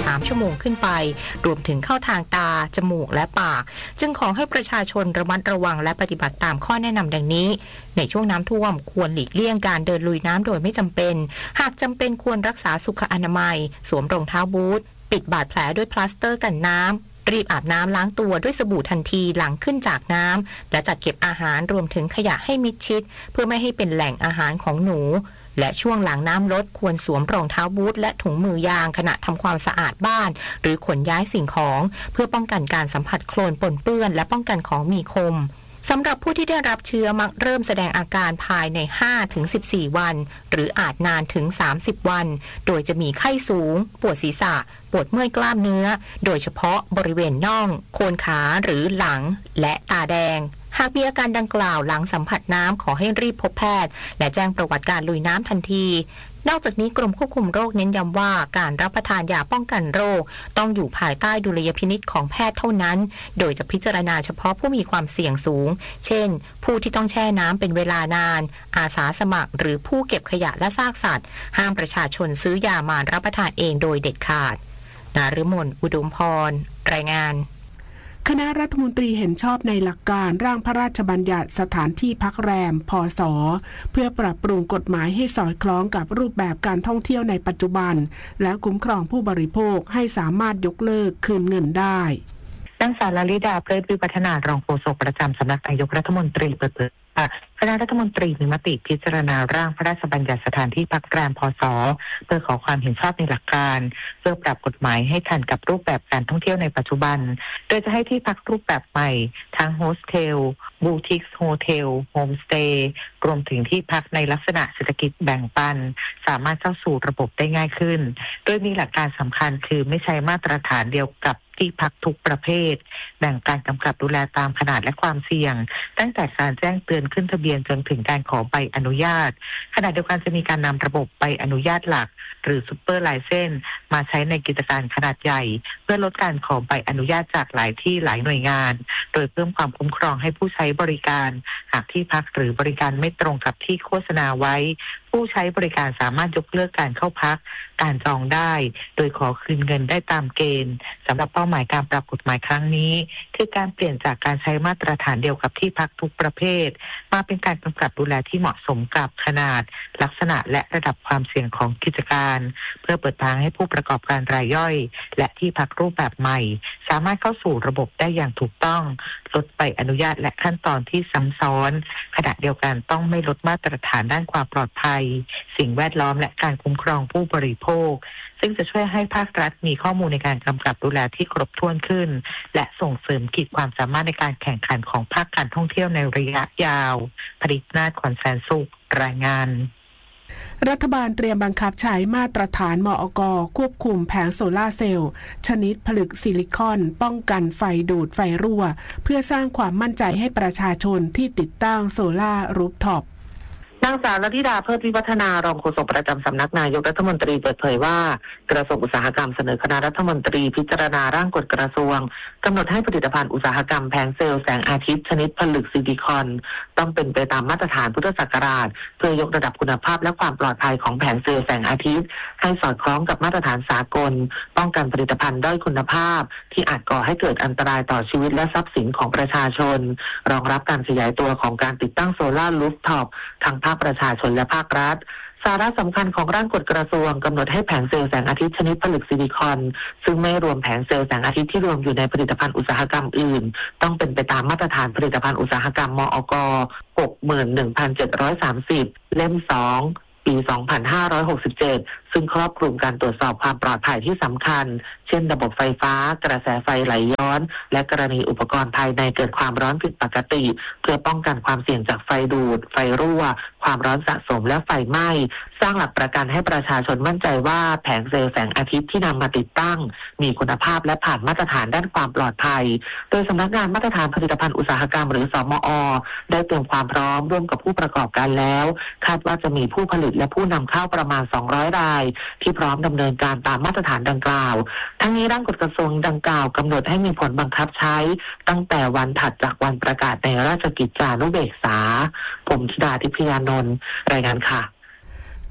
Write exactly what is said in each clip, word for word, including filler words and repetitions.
สามชั่วโมงขึ้นไปรวมถึงเข้าทางตาจมูกและปากจึงขอให้ประชาชนระมัดระวังและปฏิบัติตามข้อแนะนำดังนี้ในช่วงน้ำท่วมควรหลีกเลี่ยงการเดินลุยน้ำโดยไม่จำเป็นหากจำเป็นควรรักษาสุขอนามัยสวมรองเท้าบูทปิดบาดแผลด้วยพลาสเตอร์กันน้ำรีบอาบน้ำล้างตัวด้วยสบู่ทันทีหลังขึ้นจากน้ำและจัดเก็บอาหารรวมถึงขยะให้มิดชิดเพื่อไม่ให้เป็นแหล่งอาหารของหนูและช่วงหลังน้ำลดควรสวมรองเท้าบูทและถุงมือยางขณะทำความสะอาดบ้านหรือขนย้ายสิ่งของเพื่อป้องกันการสัมผัสโคลนปนเปื้อนและป้องกันของมีคมสำหรับผู้ที่ได้รับเชื้อมักเริ่มแสดงอาการภายใน ห้าถึงสิบสี่ วันหรืออาจนานถึง สามสิบ วันโดยจะมีไข้สูงปวดศีรษะปวดเมื่อยกล้ามเนื้อโดยเฉพาะบริเวณน่องโคนขาหรือหลังและตาแดงหากมีอาการดังกล่าวหลังสัมผัสน้ำขอให้รีบพบแพทย์และแจ้งประวัติการลุยน้ำทันทีนอกจากนี้กรมควบคุมโรคเน้นย้ำว่าการรับประทานยาป้องกันโรคต้องอยู่ภายใต้ดุลยพินิจของแพทย์เท่านั้นโดยจะพิจารณาเฉพาะผู้มีความเสี่ยงสูงเช่นผู้ที่ต้องแช่น้ำเป็นเวลานานอาสาสมัครหรือผู้เก็บขยะและซากสัตว์ห้ามประชาชนซื้อยามารับประทานเองโดยเด็ดขาดนฤมลอุดมพรรายงานคณะรัฐมนตรีเห็นชอบในหลักการร่างพระราชบัญญัติสถานที่พักแรมพศเพื่อปรับปรุงกฎหมายให้สอดคล้องกับรูปแบบการท่องเที่ยวในปัจจุบันและคุ้มครองผู้บริโภคให้สามารถยกเลิกคืนเงินได้นางสาวลลิดาเพลิดวิวัฒนารองโฆษกประจำสำนักนายกรัฐมนตรีเปิดเผยว่าคณะรัฐมนตรีมีมติพิจารณาร่างพระราชบัญญัติสถานที่พักแรมพศเพื่อขอความเห็นชอบในหลักการเพื่อปรับกฎหมายให้ทันกับรูปแบบการท่องเที่ยวในปัจจุบันโดยจะให้ที่พักรูปแบบใหม่ทั้งโฮสเทลบูติกโฮเทลโฮมสเตย์รวมถึงที่พักในลักษณะเศรษฐกิจแบ่งปันสามารถเข้าสู่ระบบได้ง่ายขึ้นโดยมีหลักการสำคัญคือไม่ใช้มาตรฐานเดียวกับที่พักทุกประเภทแบ่งการกำกับดูแลตามขนาดและความเสี่ยงตั้งแต่การแจ้งเตือนขึ้นทะเบียนจนถึงการขอใบอนุญาตขณะเดียวกันจะมีการนำระบบใบอนุญาตหลักหรือซุปเปอร์ไลเซนส์มาใช้ในกิจการขนาดใหญ่เพื่อลดการขอใบอนุญาตจากหลายที่หลายหน่วยงานโดยเพิ่มความคุ้มครองให้ผู้ใช้บริการหากที่พักหรือบริการไม่ตรงกับที่โฆษณาไว้ผู้ใช้บริการสามารถยกเลิกการเข้าพักการจองได้โดยขอคืนเงินได้ตามเกณฑ์สำหรับเป้าหมายการปรับกฎหมายครั้งนี้คือการเปลี่ยนจากการใช้มาตรฐานเดียวกับที่พักทุกประเภทมาเป็นการกำกับดูแลที่เหมาะสมกับขนาดลักษณะและระดับความเสี่ยงของกิจการเพื่อเปิดทางให้ผู้ประกอบการรายย่อยและที่พักรูปแบบใหม่สามารถเข้าสู่ระบบได้อย่างถูกต้องลดใบอนุญาตและขั้นตอนที่ซ้ำซ้อนขณะเดียวกันต้องไม่ลดมาตรฐานด้านความปลอดภัยสิ่งแวดล้อมและการคุ้มครองผู้บริโภคซึ่งจะช่วยให้ภาครัฐมีข้อมูลในการกำกับดูแลที่ครบถ้วนขึ้นและส่งเสริมขีดความสามารถในการแข่งขันของภาคการท่องเที่ยวในระยะยาวผลิตนาฏขวัญแสนสุขรายงานรัฐบาลเตรียมบังคับใช้มาตรฐานมอก.ควบคุมแผงโซลาร์เซลล์ชนิดผลึกซิลิคอนป้องกันไฟดูดไฟรั่วเพื่อสร้างความมั่นใจให้ประชาชนที่ติดตั้งโซลาร์รูฟท็อปนางสาวลลิดาเพิดวิวัฒนารองโฆษกประจำสำนักนายกรัฐมนตรีเปิดเผยว่ากระทรวงอุตสาหกรรมเสนอคณะรัฐมนตรีพิจารณาร่างกฎกระทรวงกำหนดให้ผลิตภัณฑ์อุตสาหกรรมแผงเซลล์แสงอาทิตย์ชนิดผลึกซิลิคอนต้องเป็นไปตามมาตรฐานพุทธศักราชเพื่อยกระดับคุณภาพและความปลอดภัยของแผงเซลล์แสงอาทิตย์ให้สอดคล้องกับมาตรฐานสากลป้องกันผลิตภัณฑ์ด้อยคุณภาพที่อาจก่อให้เกิดอันตรายต่อชีวิตและทรัพย์สินของประชาชนรองรับการขยายตัวของการติดตั้งโซลาร์รูฟท็อปทางภาคประชาชนและภาครัฐสาระสำคัญของร่างกฎกระทรวงกำหนดให้แผงเซลล์แสงอาทิตย์ชนิดผลึกซิลิคอนซึ่งไม่รวมแผงเซลล์แสงอาทิตย์ที่รวมอยู่ในผลิตภัณฑ์อุตสาหกรรมอื่นต้องเป็นไปตามมาตรฐานผลิตภัณฑ์อุตสาหกรรมมอก. หกหมื่นหนึ่งพันเจ็ดร้อยสามสิบ เล่มสองปี สองพันห้าร้อยหกสิบเจ็ด ซึ่งครอบคลุมการตรวจสอบความปลอดภัยที่สำคัญเช่นระบบไฟฟ้ากระแสไฟไหลย้อนและกรณีอุปกรณ์ภายในเกิดความร้อนผิดปกติเพื่อป้องกันความเสี่ยงจากไฟดูดไฟรั่วความร้อนสะสมและไฟไหม้สร้างหลักประกันให้ประชาชนมั่นใจว่าแผงเซลล์แสงอาทิตย์ที่นำมาติดตั้งมีคุณภาพและผ่านมาตรฐานด้านความปลอดภัยโดยสำนักงานมาตรฐานผลิตภัณฑ์อุตสาหกรรมหรือสมอ.ได้เตรียมความพร้อมร่วมกับผู้ประกอบการแล้วคาดว่าจะมีผู้ผลิตและผู้นำเข้าประมาณสองร้อยรายที่พร้อมดำเนินการตามมาตรฐานดังกล่าวทั้งนี้ร่างกฎกระทรวงดังกล่าวกำหนดให้มีผลบังคับใช้ตั้งแต่วันถัดจากวันประกาศในราชกิจจานุเบกษาผมธิดาทิพยานนท์รายงานค่ะ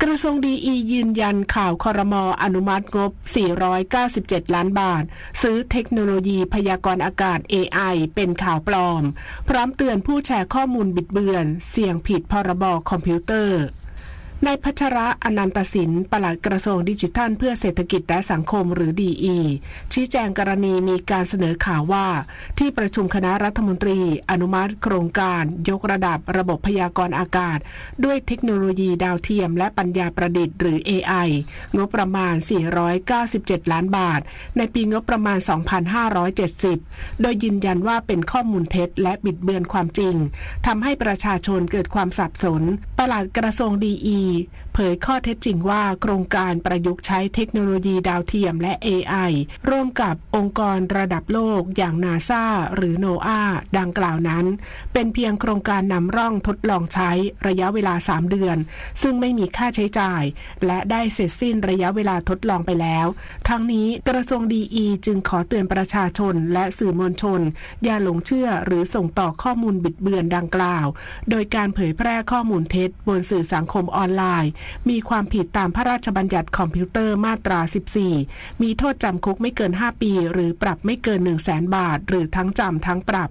กระทรวงดีอียืนยันข่าวครม.อนุมัติงบสี่ร้อยเก้าสิบเจ็ดล้านบาทซื้อเทคโนโลยีพยากรณ์อากาศ เอ ไอ เป็นข่าวปลอมพร้อมเตือนผู้แชร์ข้อมูลบิดเบือนเสี่ยงผิดพรบคอมพิวเตอร์นายพัชระอนันตสินปลัดกระทรวงดิจิทัลเพื่อเศรษฐกิจและสังคมหรือ ดี อี ชี้แจงกรณีมีการเสนอข่าวว่าที่ประชุมคณะรัฐมนตรีอนุมัติโครงการยกระดับระบบพยากรณ์อากาศด้วยเทคโนโลยีดาวเทียมและปัญญาประดิษฐ์หรือ เอ ไอ งบประมาณสี่ร้อยเก้าสิบเจ็ดล้านบาทในปีงบประมาณสองพันห้าร้อยเจ็ดสิบโดยยืนยันว่าเป็นข้อมูลเท็จและบิดเบือนความจริงทำให้ประชาชนเกิดความสับสนปลัดกระทรวง ดี อีเผยข้อเท็จจริงว่าโครงการประยุกต์ใช้เทคโนโลยีดาวเทียมและ เอ ไอ ร่วมกับองค์กรระดับโลกอย่างนาซาหรือโนอาดังกล่าวนั้นเป็นเพียงโครงการนำร่องทดลองใช้ระยะเวลาสามเดือนซึ่งไม่มีค่าใช้จ่ายและได้เสร็จสิ้นระยะเวลาทดลองไปแล้วทั้งนี้กระทรวง ดี อี จึงขอเตือนประชาชนและสื่อมวลชนอย่าหลงเชื่อหรือส่งต่อข้อมูลบิดเบือนดังกล่าวโดยการเผยแพร่ข้อมูลเท็จบนสื่อสังคมออนไลน์มีความผิดตามพระราชบัญญัติคอมพิวเตอร์มาตราสิบสี่มีโทษจำคุกไม่เกินห้าปีหรือปรับไม่เกิน หนึ่งแสน บาทหรือทั้งจำทั้งปรับ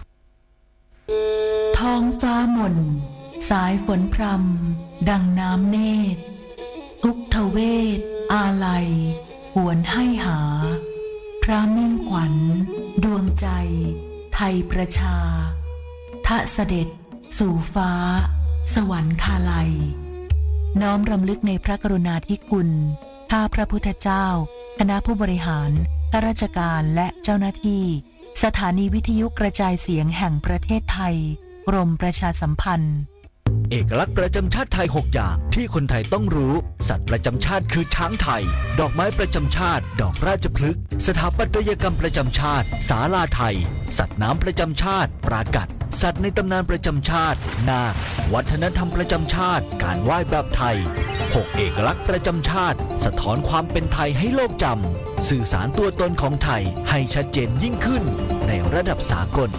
ท้องฟ้ามนสายฝนพรำดังน้ำเนตรทุกทเวทอาลัยหวนให้หาพระมิ่งขวัญดวงใจไทยประชาทะเสด็จสู่ฟ้าสวรรคาลัยน้อมรำลึกในพระกรุณาธิคุณข้าพระพุทธเจ้าคณะผู้บริหารข้าราชการและเจ้าหน้าที่สถานีวิทยุกระจายเสียงแห่งประเทศไทยกรมประชาสัมพันธ์เอกลักษณ์ประจำชาติไทยหกอย่างที่คนไทยต้องรู้สัตว์ประจำชาติคือช้างไทยดอกไม้ประจำชาติดอกราชพฤกษ์สถาปัตยกรรมประจำชาติศาลาไทยสัตว์น้ำประจำชาติปรากัดสัตว์ในตำนานประจำชาตินาควัฒนธรรมประจำชาติการไหว้แบบไทยหกเอกลักษณ์ประจำชาติสะท้อนความเป็นไทยให้โลกจำสื่อสารตัวตนของไทยให้ชัดเจนยิ่งขึ้นในระดับสากล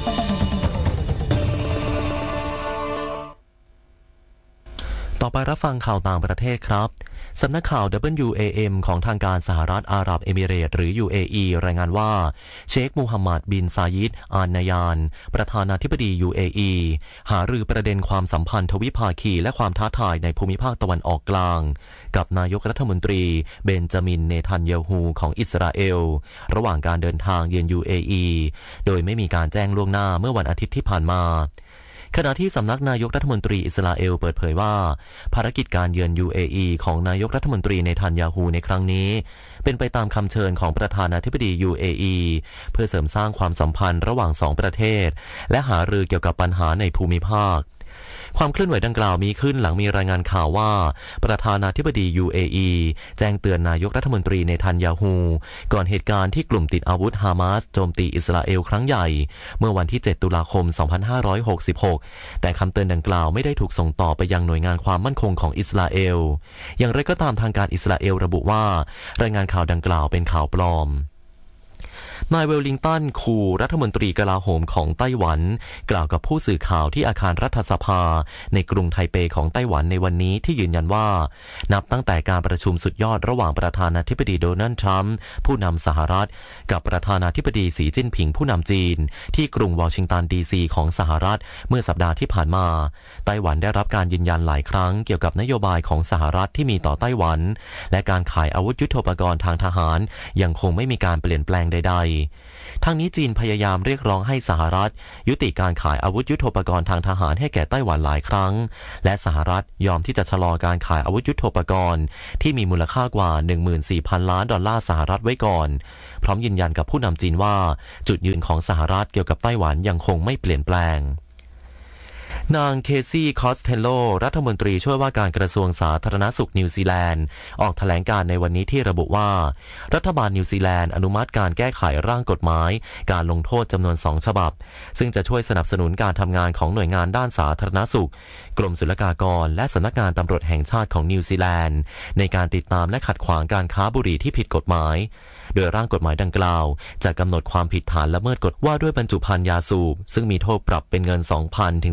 ต่อไปรับฟังข่าวต่างประเทศครับสำนักข่าว ดับเบิลยู เอ เอ็ม ของทางการสหรัฐอาหรับเอมิเรตส์หรือ ยู เอ อี รายงานว่าเชคมูฮัมหมัดบินซายิดอาลนายานประธานาธิบดี ยู เอ อี หารือประเด็นความสัมพันธ์ทวิภาคีและความท้าทายในภูมิภาคตะวันออกกลางกับนายกรัฐมนตรีเบนจามินเนทันยาฮูของอิสราเอลระหว่างการเดินทางเยือน ยู เอ อี โดยไม่มีการแจ้งล่วงหน้าเมื่อวันอาทิตย์ที่ผ่านมาขณะที่สำนักนายกรัฐมนตรีอิสราเอลเปิดเผยว่าภารกิจการเยือน ยู เอ อี ของนายกรัฐมนตรีเนทันยาฮูในครั้งนี้เป็นไปตามคำเชิญของประธานาธิบดี ยู เอ อี เพื่อเสริมสร้างความสัมพันธ์ระหว่างสองประเทศและหารือเกี่ยวกับปัญหาในภูมิภาคความเคลื่อนไหวดังกล่าวมีขึ้นหลังมีรายงานข่าวว่าประธานาธิบดี ยู เอ อี แจ้งเตือนนายกรัฐมนตรีเนทันยาฮูก่อนเหตุการณ์ที่กลุ่มติดอาวุธฮามาสโจมตีอิสราเอลครั้งใหญ่เมื่อวันที่เจ็ดตุลาคมสองพันห้าร้อยหกสิบหกแต่คำเตือนดังกล่าวไม่ได้ถูกส่งต่อไปยังหน่วยงานความมั่นคงของอิสราเอลอย่างไรก็ตามทางการอิสราเอลระบุว่ารายงานข่าวดังกล่าวเป็นข่าวปลอมนายเวลลิงตันคูรัฐมนตรีกลาโหมของไต้หวันกล่าวกับผู้สื่อข่าวที่อาคารรัฐสภาในกรุงไทเปของไต้หวันในวันนี้ที่ยืนยันว่านับตั้งแต่การประชุมสุดยอดระหว่างประธานาธิบดีโดนัลด์ทรัมป์ผู้นำสหรัฐกับประธานาธิบดีสีจิ้นผิงผู้นำจีนที่กรุงวอชิงตันดีซีของสหรัฐเมื่อสัปดาห์ที่ผ่านมาไต้หวันได้รับการยืนยันหลายครั้งเกี่ยวกับนโยบายของสหรัฐที่มีต่อไต้หวันและการขายอาวุธยุทโธปกรณ์ทางทหารยังคงไม่มีการเปลี่ยนแปลงใดๆทางนี้จีนพยายามเรียกร้องให้สหรัฐยุติการขายอาวุธยุทโธปกรณ์ทางทหารให้แก่ไต้หวันหลายครั้งและสหรัฐยอมที่จะชะลอการขายอาวุธยุทโธปกรณ์ที่มีมูลค่ากว่า หนึ่งหมื่นสี่พัน ล้านดอลลาร์สหรัฐไว้ก่อนพร้อมยืนยันกับผู้นำจีนว่าจุดยืนของสหรัฐเกี่ยวกับไต้หวันยังคงไม่เปลี่ยนแปลงนางเคซี่คอสเทลโลรัฐมนตรีช่วยว่าการกระทรวงสาธารณสุขนิวซีแลนด์ออกแถลงการในวันนี้ที่ระบุว่ารัฐบาลนิวซีแลนด์อนุมัติการแก้ไขร่างกฎหมายการลงโทษจำนวนสองฉบับซึ่งจะช่วยสนับสนุนการทำงานของหน่วยงานด้านสาธารณสุขกรมศุลกากรและสำนักงานตำรวจแห่งชาติของนิวซีแลนด์ในการติดตามและขัดขวางการค้าบุหรี่ที่ผิดกฎหมายโดยร่างกฎหมายดังกล่าวจะกำหนดความผิดฐานละเมิดกฎว่าด้วยบรรจุภัณฑ์ยาสูบซึ่งมีโทษปรับเป็นเงิน สองพัน ถึง สองแสน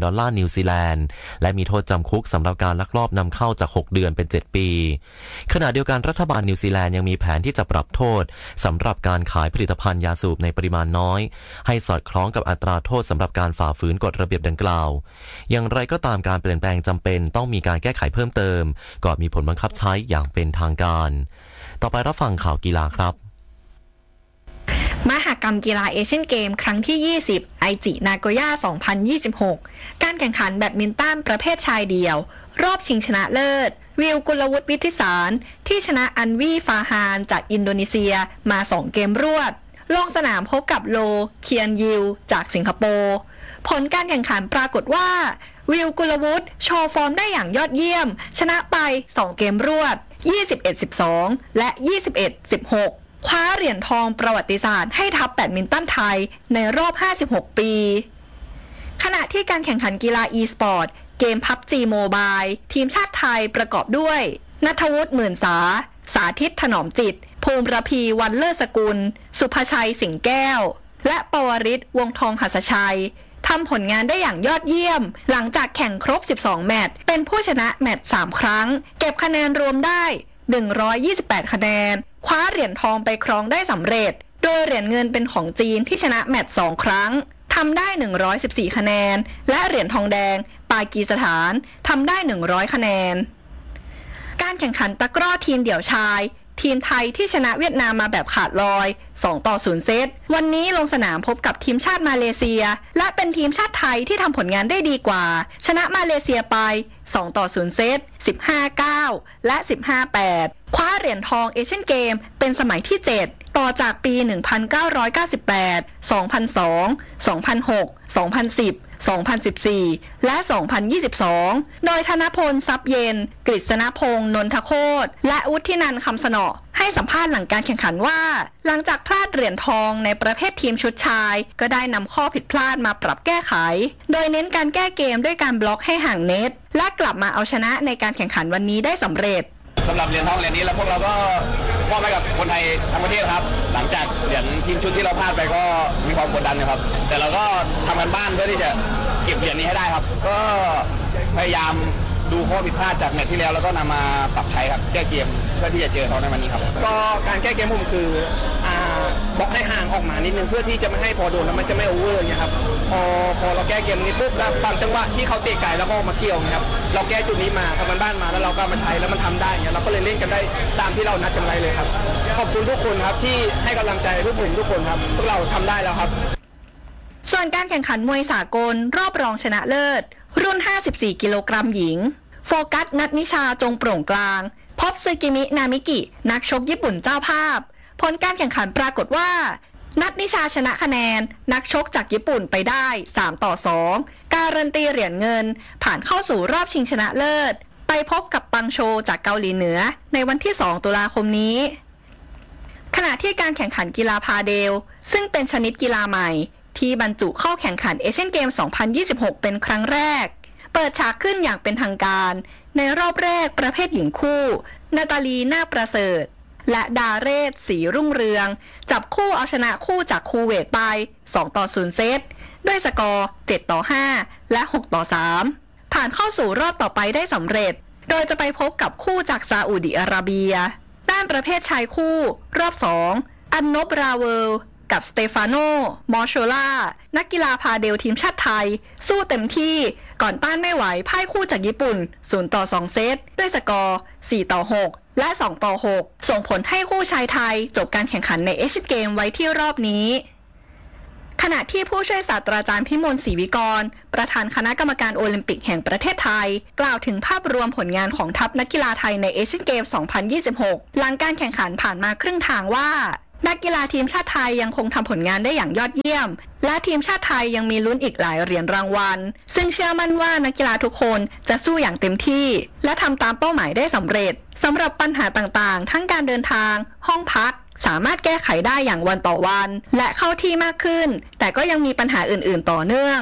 ดอลลาร์นิวซีแลนด์และมีโทษจำคุกสำหรับการลักลอบนำเข้าจากหกเดือนเป็นเจ็ดปีขณะเดียวกันรัฐบาลนิวซีแลนด์ยังมีแผนที่จะปรับโทษสำหรับการขายผลิตภัณฑ์ยาสูบในปริมาณน้อยให้สอดคล้องกับอัตราโทษสำหรับการฝ่าฝืนกฎระเบียบดังกล่าวอย่างไรก็ตามการเปลี่ยนแปลงจำเป็นต้องมีการแก้ไขเพิ่มเติมก่อนมีผลบังคับใช้อย่างเป็นทางการต่อไปรับฟังข่าวกีฬาครับมหกรรมกีฬาเอเชียนเกมครั้งที่ยี่สิบไอจินาโกย่าสองพันยี่สิบหกการแข่งขันแบดมินตันประเภทชายเดี่ยวรอบชิงชนะเลิศวิวกุลวุฒิวิทิสารที่ชนะอันวีฟาฮานจากอินโดนีเซียมาสองเกมรวดลงสนามพบกับโลเคียนยิวจากสิงคโปร์ผลการแข่งขันปรากฏว่าวิวกุลวุฒิโชว์ฟอร์มได้อย่างยอดเยี่ยมชนะไปสองเกมรวด ยี่สิบเอ็ด สิบสอง และ ยี่สิบเอ็ด สิบหก คว้าเหรียญทองประวัติศาสตร์ให้ทัพแบดมินตันไทยในรอบห้าสิบหกปีขณะที่การแข่งขันกีฬา e-sport เกม พับจี Mobile ทีมชาติไทยประกอบด้วยณัฐวุฒิหมื่นสาสาธิตถนอมจิตภูมิระพีวันเลิศสกุลสุภชัยสิงแก้วและปวริศวงทองหัสชัยทำผลงานได้อย่างยอดเยี่ยมหลังจากแข่งครบสิบสองแมตช์เป็นผู้ชนะแมตช์สามครั้งเก็บคะแนนรวมได้หนึ่งร้อยยี่สิบแปดคะแนนคว้าเหรียญทองไปครองได้สำเร็จโดยเหรียญเงินเป็นของจีนที่ชนะแมตช์สองครั้งทำได้หนึ่งร้อยสิบสี่คะแนนและเหรียญทองแดงปากีสถานทำได้หนึ่งร้อยคะแนนการแข่งขันตะกร้อทีมเดี่ยวชายทีมไทยที่ชนะเวียดนามมาแบบขาดลอยสองต่อศูนย์เซตวันนี้ลงสนามพบกับทีมชาติมาเลเซียและเป็นทีมชาติไทยที่ทำผลงานได้ดีกว่าชนะมาเลเซียไปสองต่อศูนย์เซต สิบห้า เก้า และ สิบห้า แปด คว้าเหรียญทองเอเชียนเกมเป็นสมัยที่เจ็ดต่อจากปี หนึ่งพันเก้าร้อยเก้าสิบแปด สองพันสอง สองพันหก สองพันสิบ สองพันสิบสี่ และ สองพันยี่สิบสอง โดยธนพลทรัพย์เย็นกฤษณพงษ์นนทโคตรและวุฒินันท์คำสนอให้สัมภาษณ์หลังการแข่งขันว่าหลังจากพลาดเหรียญทองในประเภททีมชุดชายก็ได้นำข้อผิดพลาดมาปรับแก้ไขโดยเน้นการแก้เกมด้วยการบล็อกให้ห่างเน็ตและกลับมาเอาชนะในการแข่งขันวันนี้ได้สำเร็จสำหรับเหรียญทองเหรียญนี้แล้วพวกเราก็มอบให้กับคนไทยทั้งประเทศครับหลังจากเหรียญทีมชุดที่เราพลาดไปก็มีความกดดันนะครับแต่เราก็ทำกันบ้านเพื่อที่จะเก็บเหรียญนี้ให้ได้ครับก็พยายามดูข้อผิดพลาดจากแมตช์ที่แล้วแล้วก็นำมาปรับใช้ครับแก้เกมเพื่อที่จะเจอเขาในวันนี้ครับก็การแก้เกมผมคืออ่าบล็อกให้ห่างออกมานิดนึงเพื่อที่จะไม่ให้พอโดนแล้วมันจะไม่โอเวอร์อย่างเงี้ยครับพอพอเราแก้เกมนี้ปุ๊บแล้วบางจังหวะที่เขาเตะไกลแล้วก็มาเกี่ยวนะครับเราแก้จุดนี้มาทำกันบ้านมาแล้วเราก็มาใช้แล้วมันทำได้เงี้ยเราก็เลยเล่นกันได้ตามที่เรานัดกันไว้เลยครับขอบคุณทุกคนครับที่ให้กำลังใจพวกผมทุกคนครับพวกเราทำได้แล้วครับส่วนการแข่งขันมวยสากลรอบรองชนะเลิศรุ่นห้าสิบสี่กิโลกรัมหญิงโฟกัสนัทนิชาจงโปร่งกลางพบซึกิมินามิกินักชกญี่ปุ่นเจ้าภาพผลการแข่งขันปรากฏว่านัทนิชาชนะคะแนนนักชกจากญี่ปุ่นไปได้สามต่อสองการันตีเหรียญเงินผ่านเข้าสู่รอบชิงชนะเลิศไปพบกับปังโชจากเกาหลีเหนือในวันที่สองตุลาคมนี้ขณะที่การแข่งขันกีฬาพาเดลซึ่งเป็นชนิดกีฬาใหม่ที่บรรจุเข้าแข่งขันเอเชียนเกม สองพันยี่สิบหก เป็นครั้งแรกเปิดฉากขึ้นอย่างเป็นทางการในรอบแรกประเภทหญิงคู่นาตาลีนาประเสริฐและดาเรศศรีรุ่งเรืองจับคู่เอาชนะคู่จากคูเวตไปสองต่อศูนย์เซตด้วยสกอร์เจ็ดต่อห้าและหกต่อสามผ่านเข้าสู่รอบต่อไปได้สำเร็จโดยจะไปพบกับคู่จากซาอุดิอาระเบียด้านประเภทชายคู่รอบสองอันนบราเวลกับสเตฟานโนมอโชล่านักกีฬาพาเดลทีมชาติไทยสู้เต็มที่ก่อนต้านไม่ไหวพ่ายคู่จากญี่ปุ่นศูนย์ต่อสองเซตด้วยสกอร์สี่ต่อหกและสองต่อหกส่งผลให้คู่ชายไทยจบการแข่งขันในเอเชียนเกมไว้ที่รอบนี้ขณะที่ผู้ช่วยศาสตราจารย์พิมลศรีวิกรประธานคณะกรรมการโอลิมปิกแห่งประเทศไทยกล่าวถึงภาพรวมผลงานของทัพนักกีฬาไทยในเอเชียนเกม สองพันยี่สิบหก หลังการแข่งขันผ่านมาครึ่งทางว่านักกีฬาทีมชาติไทยยังคงทำผลงานได้อย่างยอดเยี่ยมและทีมชาติไทยยังมีลุ้นอีกหลายเหรียญรางวัลซึ่งเชื่อมั่นว่านักกีฬาทุกคนจะสู้อย่างเต็มที่และทำตามเป้าหมายได้สำเร็จสำหรับปัญหาต่างๆทั้งการเดินทางห้องพักสามารถแก้ไขได้อย่างวันต่อวันและเข้าที่มากขึ้นแต่ก็ยังมีปัญหาอื่นๆต่อเนื่อง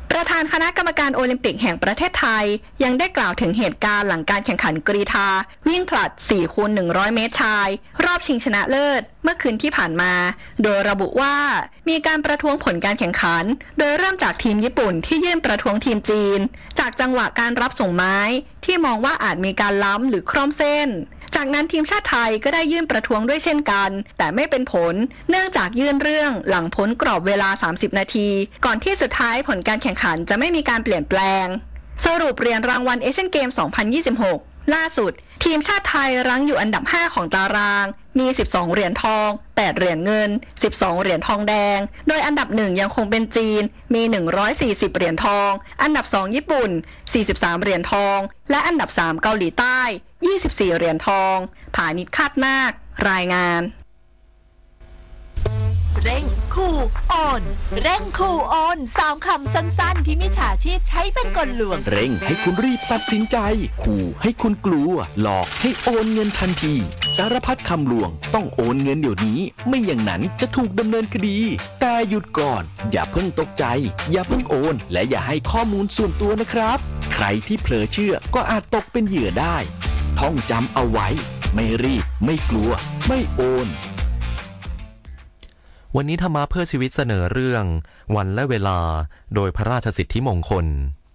ประธานคณะกรรมการโอลิมปิกแห่งประเทศไทยยังได้กล่าวถึงเหตุการณ์หลังการแข่งขันกรีฑาวิ่งผลัด สี่คูณหนึ่งร้อย เมตรชายรอบชิงชนะเลิศเมื่อคืนที่ผ่านมาโดยระบุว่ามีการประท้วงผลการแข่งขันโดยเริ่มจากทีมญี่ปุ่นที่ยื่นประท้วงทีมจีนจากจังหวะการรับส่งไม้ที่มองว่าอาจมีการล้ำหรือคร่อมเส้นจากนั้นทีมชาติไทยก็ได้ยื่นประท้วงด้วยเช่นกันแต่ไม่เป็นผลเนื่องจากยื่นเรื่องหลังพ้นกรอบเวลาสามสิบนาทีก่อนที่สุดท้ายผลการแข่งขันจะไม่มีการเปลี่ยนแปลงสรุปเหรียญรางวัลเอเชียนเกม สองพันยี่สิบหก ล่าสุดทีมชาติไทยรั้งอยู่อันดับห้าของตารางมีสิบสองเหรียญทองแปดเหรียญเงินสิบสองเหรียญทองแดงโดยอันดับหนึ่งยังคงเป็นจีนมีหนึ่งร้อยสี่สิบเหรียญทองอันดับสองญี่ปุ่นสี่สิบสามเหรียญทองและอันดับสามเกาหลีใต้ยี่สิบสี่เหรียญทองผานิช คาดนาครายงานเร่งคู่โอนเร่งคู่โอนสามคำสั้นๆที่มิจฉาชีพใช้เป็นกลลวงเร่งให้คุณรีบตัดสินใจขู่ให้คุณกลัวหลอกให้โอนเงินทันทีสารพัดคำลวงต้องโอนเงินเดี๋ยวนี้ไม่อย่างนั้นจะถูกดำเนินคดีแต่หยุดก่อนอย่าเพิ่งตกใจอย่าเพิ่งโอนและอย่าให้ข้อมูลส่วนตัวนะครับใครที่เผลอเชื่อก็อาจตกเป็นเหยื่อได้ท่องจำเอาไว้ไม่รีบไม่กลัวไม่โอนวันนี้ธรรมะเพื่อชีวิตเสนอเรื่องวันและเวลาโดยพระราชสิทธิมงคล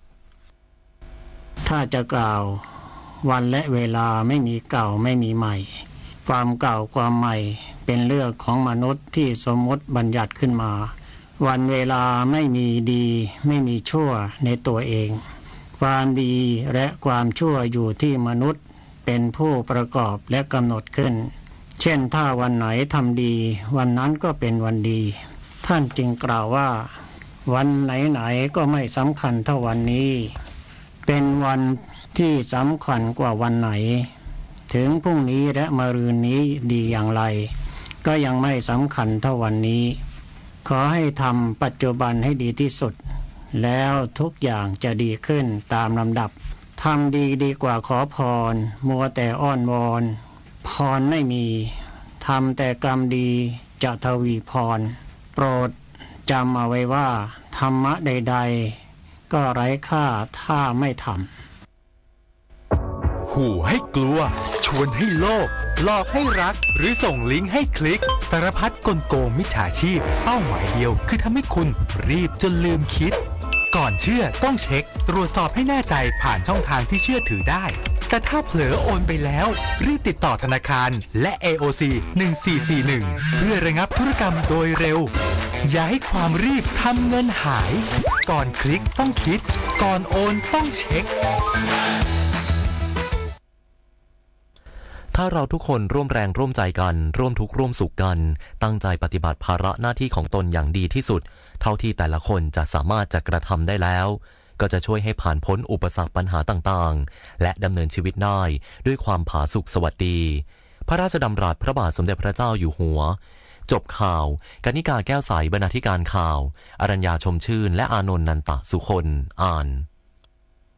ถ้าจะกล่าววันและเวลาไม่มีเก่าไม่มีใหม่ความเก่าความใหม่เป็นเรื่องของมนุษย์ที่สมมติบัญญัติขึ้นมาวันเวลาไม่มีดีไม่มีชั่วในตัวเองความดีและความชั่วอยู่ที่มนุษย์เป็นผู้ประกอบและกำหนดขึ้นเช่นถ้าวันไหนทำดีวันนั้นก็เป็นวันดีท่านจึงกล่าวว่าวันไหนๆก็ไม่สำคัญเท่าวันนี้เป็นวันที่สำคัญกว่าวันไหนถึงพรุ่งนี้และมะรืนนี้ดีอย่างไรก็ยังไม่สำคัญเท่าวันนี้ขอให้ทำปัจจุบันให้ดีที่สุดแล้วทุกอย่างจะดีขึ้นตามลำดับทำดีดีกว่าขอพรมัวแต่อ้อนวอนพรไม่มีทำแต่กรรมดีจะทวีพรโปรดจำเอาไว้ว่าธรรมะใดๆก็ไร้ค่าถ้าไม่ทำขู่ให้กลัวชวนให้โลภหลอกให้รักหรือส่งลิงก์ให้คลิกสารพัดกลโกงมิจฉาชีพเป้าหมายเดียวคือทำให้คุณรีบจนลืมคิดก่อนเชื่อต้องเช็คตรวจสอบให้แน่ใจผ่านช่องทางที่เชื่อถือได้แต่ถ้าเผลอโอนไปแล้วรีบติดต่อธนาคารและ เอ โอ ซี หนึ่งสี่สี่หนึ่งเพื่อระงับธุรกรรมโดยเร็วอย่าให้ความรีบทำเงินหายก่อนคลิกต้องคิดก่อนโอนต้องเช็คถ้าเราทุกคนร่วมแรงร่วมใจกันร่วมทุกข์ร่วมสุขกันตั้งใจปฏิบัติภาระหน้าที่ของตนอย่างดีที่สุดเท่าที่แต่ละคนจะสามารถจะกระทำได้แล้วก็จะช่วยให้ผ่านพ้นอุปสรรคปัญหาต่างๆและดำเนินชีวิตได้ด้วยความผาสุกสวัสดีพระราชดำรัสพระบาทสมเด็จพระเจ้าอยู่หัวจบข่าวกนิกาแก้วใสบรรณาธิการข่าวอรัญญาชมชื่นและอานนท์นันตะสุคนอ่าน